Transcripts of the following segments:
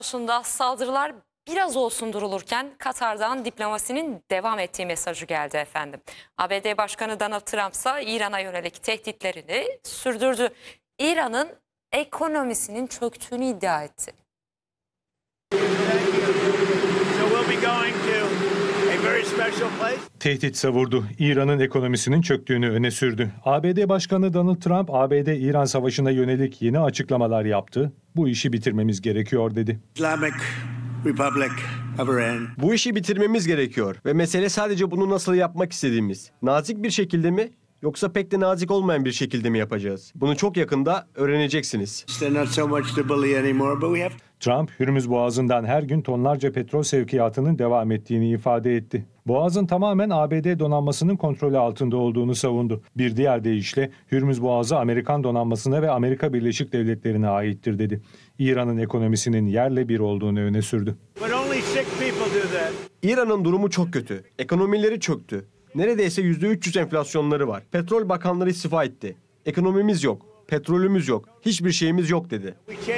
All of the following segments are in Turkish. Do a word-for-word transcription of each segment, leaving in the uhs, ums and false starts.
Savaşında saldırılar biraz olsun durulurken Katar'dan diplomasinin devam ettiği mesajı geldi efendim. A B D Başkanı Donald Trump ise İran'a yönelik tehditlerini sürdürdü. İran'ın ekonomisinin çöktüğünü iddia etti. Tehdit savurdu. İran'ın ekonomisinin çöktüğünü öne sürdü. A B D Başkanı Donald Trump, A B D-İran savaşına yönelik yeni açıklamalar yaptı. Bu işi bitirmemiz gerekiyor dedi. Islamic Republic of Iran. Bu işi bitirmemiz gerekiyor ve mesele sadece bunu nasıl yapmak istediğimiz. Nazik bir şekilde mi yoksa pek de nazik olmayan bir şekilde mi yapacağız? Bunu çok yakında öğreneceksiniz. They're not so much to bully anymore, but we have Trump, Hürmüz Boğazı'ndan her gün tonlarca petrol sevkiyatının devam ettiğini ifade etti. Boğaz'ın tamamen A B D donanmasının kontrolü altında olduğunu savundu. Bir diğer deyişle Hürmüz Boğazı Amerikan donanmasına ve Amerika Birleşik Devletleri'ne aittir dedi. İran'ın ekonomisinin yerle bir olduğunu öne sürdü. İran'ın durumu çok kötü. Ekonomileri çöktü. Neredeyse yüzde üç yüz enflasyonları var. Petrol bakanları istifa etti. Ekonomimiz yok. Petrolümüz yok. Hiçbir şeyimiz yok dedi.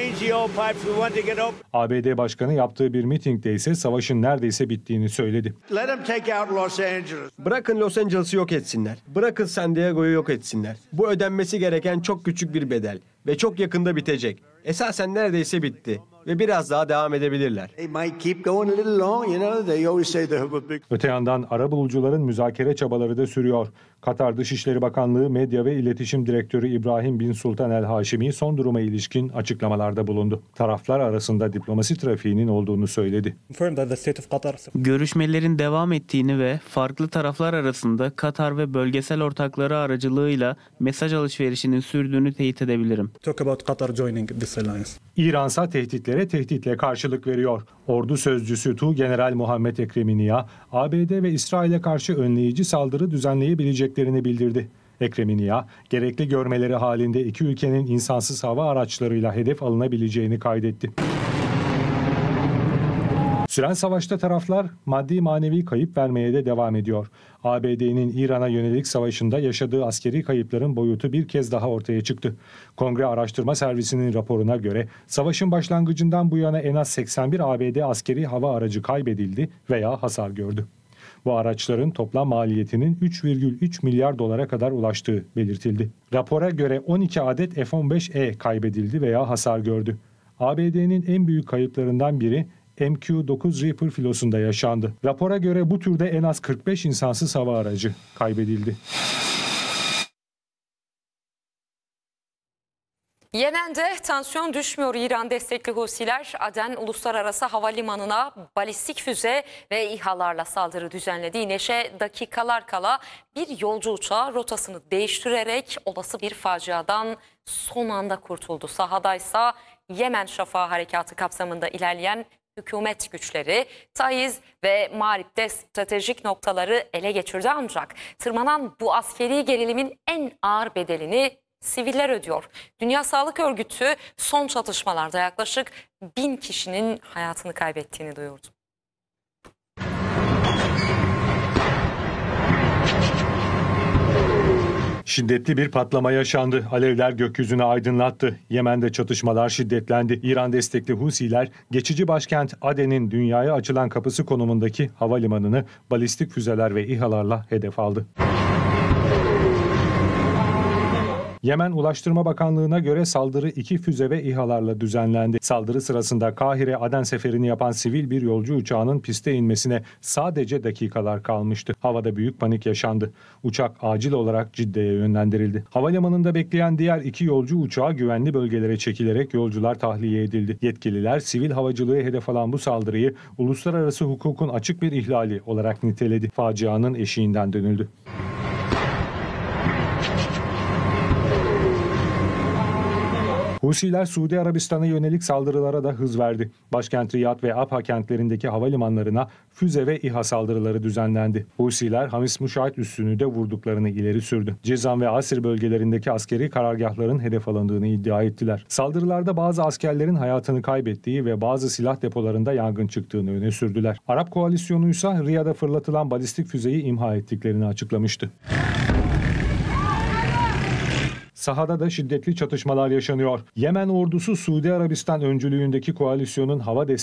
A B D Başkanı yaptığı bir mitingde ise savaşın neredeyse bittiğini söyledi. let them take out Los Angeles. Bırakın Los Angeles'ı yok etsinler. Bırakın San Diego'yu yok etsinler. Bu ödenmesi gereken çok küçük bir bedel ve çok yakında bitecek. Esasen neredeyse bitti ve biraz daha devam edebilirler. They might keep going a little long, you know. They always say they have a big. Öte yandan arabulucuların müzakere çabaları da sürüyor. Katar Dışişleri Bakanlığı Medya ve İletişim Direktörü İbrahim bin Sultan El Haşimi son duruma ilişkin açıklamalarda bulundu. Taraflar arasında diplomasi trafiğinin olduğunu söyledi. Görüşmelerin devam ettiğini ve farklı taraflar arasında Katar ve bölgesel ortakları aracılığıyla mesaj alışverişinin sürdüğünü teyit edebilirim. Talk about Qatar joining this alliance. İransa tehditlere tehditle karşılık veriyor. Ordu sözcüsü Tuğgeneral Muhammed Ekreminiya, A B D ve İsrail'e karşı önleyici saldırı düzenleyebileceklerini bildirdi. Ekreminiya, gerekli görmeleri halinde iki ülkenin insansız hava araçlarıyla hedef alınabileceğini kaydetti. Süren savaşta taraflar maddi manevi kayıp vermeye de devam ediyor. A B D'nin İran'a yönelik savaşında yaşadığı askeri kayıpların boyutu bir kez daha ortaya çıktı. Kongre Araştırma Servisi'nin raporuna göre savaşın başlangıcından bu yana en az seksen bir A B D askeri hava aracı kaybedildi veya hasar gördü. Bu araçların toplam maliyetinin üç virgül üç milyar dolara kadar ulaştığı belirtildi. Rapora göre on iki adet F on beş E kaybedildi veya hasar gördü. A B D'nin en büyük kayıplarından biri M Q dokuz Reaper filosunda yaşandı. Rapora göre bu türde en az kırk beş insansız hava aracı kaybedildi. Yemen'de tansiyon düşmüyor. İran destekli Husiler Aden Uluslararası Havalimanı'na balistik füze ve İHA'larla saldırı düzenledi. İneşe dakikalar kala bir yolcu uçağı rotasını değiştirerek olası bir faciadan son anda kurtuldu. Sahadaysa Yemen Şafağı Harekatı kapsamında ilerleyen hükümet güçleri Taiz ve Mağrib'de stratejik noktaları ele geçirdi, ancak tırmanan bu askeri gerilimin en ağır bedelini siviller ödüyor. Dünya Sağlık Örgütü son çatışmalarda yaklaşık bin kişinin hayatını kaybettiğini duyurdu. Şiddetli bir patlama yaşandı. Alevler gökyüzünü aydınlattı. Yemen'de çatışmalar şiddetlendi. İran destekli Husiler geçici başkent Aden'in dünyaya açılan kapısı konumundaki havalimanını balistik füzeler ve İHA'larla hedef aldı. Yemen Ulaştırma Bakanlığı'na göre saldırı iki füze ve İHA'larla düzenlendi. Saldırı sırasında Kahire-Aden seferini yapan sivil bir yolcu uçağının piste inmesine sadece dakikalar kalmıştı. Havada büyük panik yaşandı. Uçak acil olarak Cidde'ye yönlendirildi. Havalimanında bekleyen diğer iki yolcu uçağı güvenli bölgelere çekilerek yolcular tahliye edildi. Yetkililer sivil havacılığı hedef alan bu saldırıyı uluslararası hukukun açık bir ihlali olarak niteledi. Facianın eşiğinden dönüldü. Husiler Suudi Arabistan'a yönelik saldırılara da hız verdi. Başkent Riyad ve Abha kentlerindeki havalimanlarına füze ve İHA saldırıları düzenlendi. Husiler Hamis Muşahit üssünü de vurduklarını ileri sürdü. Cizan ve Asir bölgelerindeki askeri karargahların hedef alındığını iddia ettiler. Saldırılarda bazı askerlerin hayatını kaybettiği ve bazı silah depolarında yangın çıktığını öne sürdüler. Arap koalisyonu ise Riyad'a fırlatılan balistik füzeyi imha ettiklerini açıklamıştı. Sahada da şiddetli çatışmalar yaşanıyor. Yemen ordusu Suudi Arabistan öncülüğündeki koalisyonun hava